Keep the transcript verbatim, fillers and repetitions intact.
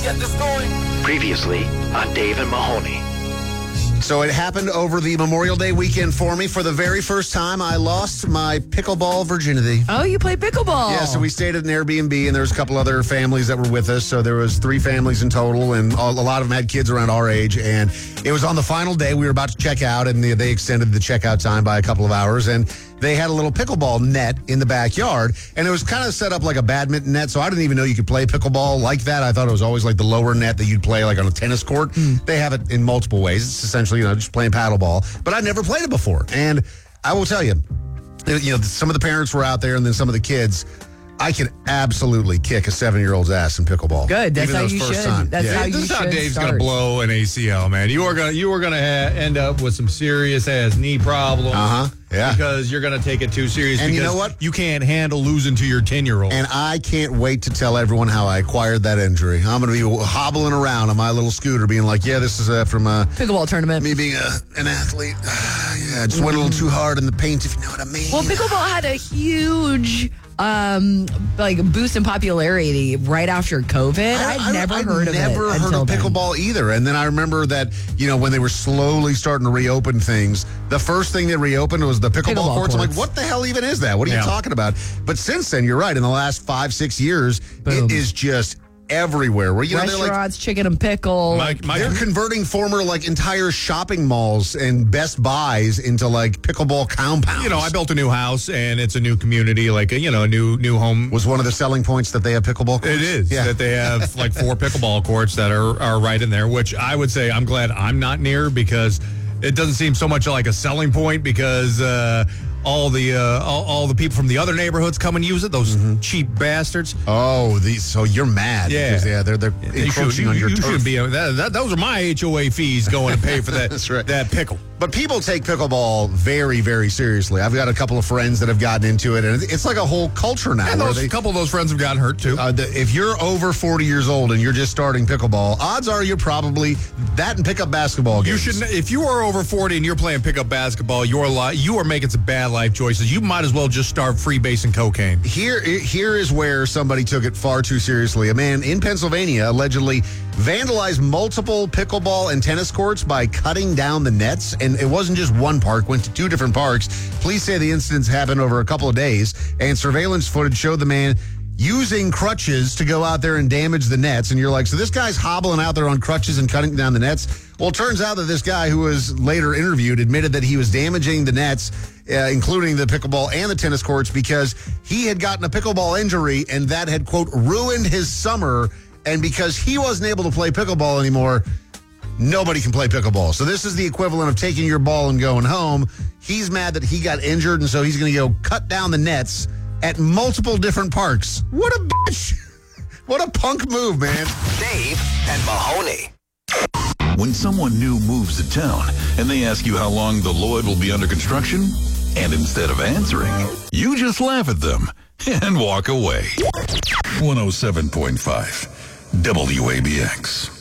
get this going. Previously on Dave and Mahoney. So it happened over the Memorial Day weekend for me. For the very first time, I lost my pickleball virginity. Oh, you play pickleball. Yeah, so we stayed at an Airbnb, and there was a couple other families that were with us. So there was three families in total, and a lot of them had kids around our age. And it was on the final day. We were about to check out, and they extended the checkout time by a couple of hours. And they had a little pickleball net in the backyard, and it was kind of set up like a badminton net, so I didn't even know you could play pickleball like that. I thought it was always like the lower net that you'd play like on a tennis court. Mm. They have it in multiple ways. It's essentially, you know, just playing paddleball, but I'd never played it before. And I will tell you, you know, some of the parents were out there, and then some of the kids. I can absolutely kick a seven-year-old's ass in pickleball. Good. That's how you first should. time. That's yeah. how you This is should how Dave's start. gonna blow an A C L, man. You are gonna you are gonna ha- end up with some serious ass knee problems. Uh huh. Yeah. Because you're gonna take it too serious. And you because know what? You can't handle losing to your ten year old. And I can't wait to tell everyone how I acquired that injury. I'm going to be hobbling around on my little scooter, being like, "Yeah, this is uh, from uh, pickleball tournament." Me being a, an athlete. yeah, I just went a little too hard in the paint, if you know what I mean. Well, pickleball had a huge um, like boost in popularity right after COVID. I, I'd never I'd heard of never it. heard until of then. pickleball either. And then I remember that, you know, when they were slowly starting to reopen things, the first thing they reopened was the pickleball, Pickleball courts. I'm like, courts. what the hell even is that? What are Yeah. you talking about? But since then, you're right. In the last five, six years, Boom. it is just everywhere. Where you know they're like Restaurants, chicken and pickle. My, like, my, they're converting former like entire shopping malls and Best Buys into like pickleball compounds. you know, I built a new house and it's a new community, like a, you know, a new new home. was one of the selling points that they have pickleball courts? It is Yeah. that they have like four pickleball courts that are are right in there, which I would say I'm glad I'm not near because it doesn't seem so much like a selling point because uh, all the uh, all, all the people from the other neighborhoods come and use it. Those Mm-hmm. cheap bastards. Oh, these, so you're mad. Yeah. Because, yeah, they're, they're You encroaching should, on you, your you turf. should be. That, that, those are my H O A fees going to pay for that. That's right. That pickle. But people take pickleball very, very seriously. I've got a couple of friends that have gotten into it, and it's like a whole culture now. And where those, they, a couple of those friends have gotten hurt too. uh, the, if you're over forty years old and you're just starting pickleball, odds are you're probably that and pickup basketball You games. should, if you are over forty and you're playing pickup basketball, you're li- you are making some bad life choices. You might as well just start freebasing cocaine. Here, here is where somebody took it far too seriously. A man in Pennsylvania allegedly vandalized multiple pickleball and tennis courts by cutting down the nets. And it wasn't just one park, went to two different parks. Police say the incidents happened over a couple of days, and surveillance footage showed the man using crutches to go out there and damage the nets. And you're like, so this guy's hobbling out there on crutches and cutting down the nets? Well, it turns out that this guy who was later interviewed admitted that he was damaging the nets, uh, including the pickleball and the tennis courts, because he had gotten a pickleball injury and that had, quote, ruined his summer. And because he wasn't able to play pickleball anymore, nobody can play pickleball. So this is the equivalent of taking your ball and going home. He's mad that he got injured, and so he's going to go cut down the nets at multiple different parks. What a bitch. What a punk move, man. Dave and Mahoney. When someone new moves to town and they ask you how long the Lloyd will be under construction, and instead of answering, you just laugh at them and walk away. one oh seven point five W A B X.